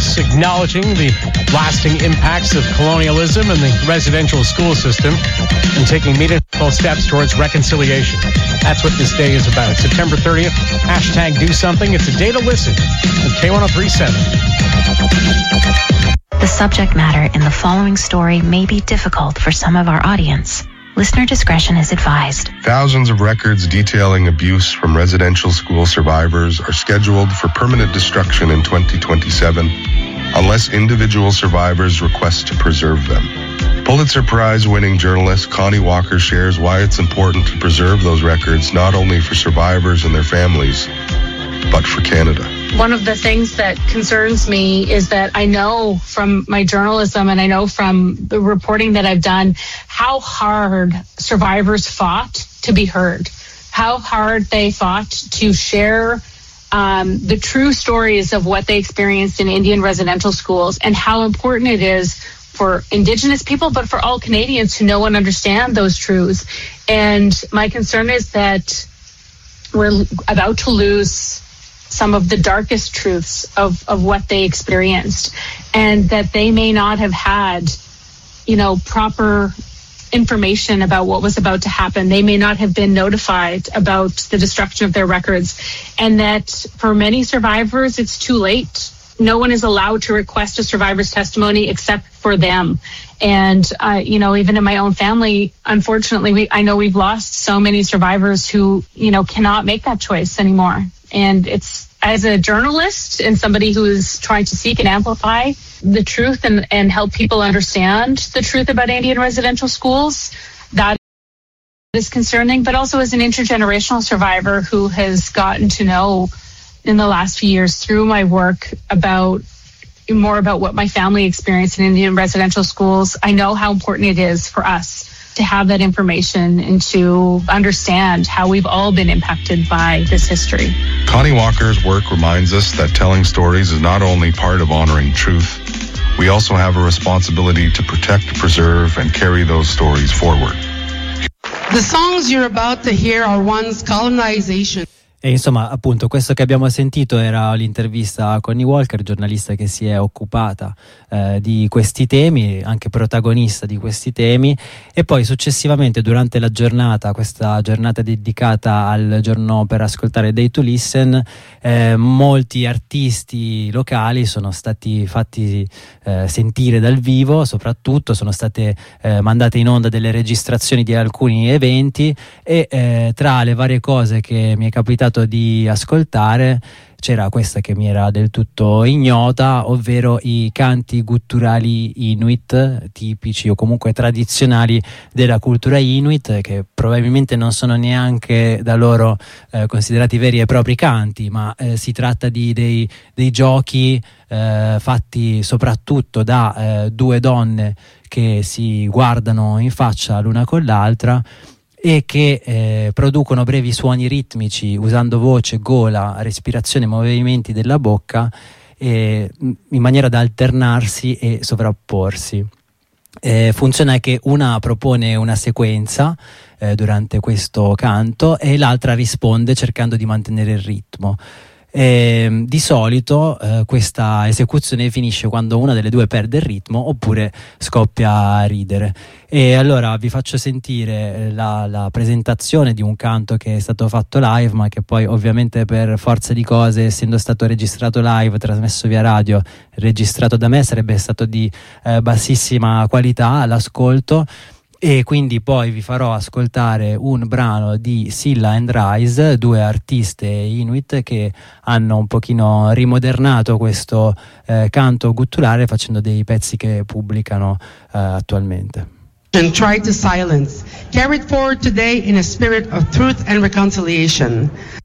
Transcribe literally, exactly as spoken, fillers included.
Journalists acknowledging the lasting impacts of colonialism in the residential school system and taking meaningful steps towards reconciliation. That's what this day is about. September thirtieth, hashtag do something. It's a day to listen on K one oh three point seven. The subject matter in the following story may be difficult for some of our audience. Listener discretion is advised. Thousands of records detailing abuse from residential school survivors are scheduled for permanent destruction in twenty twenty-seven unless individual survivors request to preserve them. Pulitzer Prize-winning journalist Connie Walker shares why it's important to preserve those records not only for survivors and their families, but for Canada. One of the things that concerns me is that I know from my journalism and I know from the reporting that I've done how hard survivors fought to be heard, how hard they fought to share um, the true stories of what they experienced in Indian residential schools, and how important it is for Indigenous people, but for all Canadians to know and understand those truths. And my concern is that we're about to lose some of the darkest truths of, of what they experienced, and that they may not have had, you know, proper information about what was about to happen. They may not have been notified about the destruction of their records, and that for many survivors, it's too late. No one is allowed to request a survivor's testimony except for them. And, uh, you know, even in my own family, unfortunately, we, I know we've lost so many survivors who, you know, cannot make that choice anymore. And it's, as a journalist and somebody who is trying to seek and amplify the truth and, and help people understand the truth about Indian residential schools, that is concerning. But also as an intergenerational survivor who has gotten to know in the last few years through my work about more about what my family experienced in Indian residential schools, I know how important it is for us to have that information and to understand how we've all been impacted by this history. Connie Walker's work reminds us that telling stories is not only part of honoring truth, we also have a responsibility to protect, preserve, and carry those stories forward. The songs you're about to hear are one's colonization. E insomma, appunto, questo che abbiamo sentito era l'intervista a Connie Walker, giornalista che si è occupata eh, di questi temi, anche protagonista di questi temi, e poi successivamente durante la giornata, questa giornata dedicata al giorno per ascoltare Day to Listen, eh, molti artisti locali sono stati fatti eh, sentire dal vivo, soprattutto sono state eh, mandate in onda delle registrazioni di alcuni eventi, e eh, tra le varie cose che mi è capitato di ascoltare c'era questa che mi era del tutto ignota, ovvero i canti gutturali Inuit, tipici o comunque tradizionali della cultura Inuit, che probabilmente non sono neanche da loro eh, considerati veri e propri canti, ma eh, si tratta di dei, dei giochi eh, fatti soprattutto da eh, due donne che si guardano in faccia l'una con l'altra e che eh, producono brevi suoni ritmici usando voce, gola, respirazione, movimenti della bocca, eh, in maniera da alternarsi e sovrapporsi. Eh, funziona che una propone una sequenza eh, durante questo canto e l'altra risponde cercando di mantenere il ritmo. E, di solito eh, questa esecuzione finisce quando una delle due perde il ritmo oppure scoppia a ridere. E allora vi faccio sentire la, la presentazione di un canto che è stato fatto live, ma che poi ovviamente per forza di cose, essendo stato registrato live, trasmesso via radio, registrato da me, sarebbe stato di eh, bassissima qualità all'ascolto. E quindi poi vi farò ascoltare un brano di Silla and Rise, due artiste Inuit che hanno un pochino rimodernato questo eh, canto gutturale facendo dei pezzi che pubblicano eh, attualmente. And try to silence, carried forward today in a spirit of truth and reconciliation.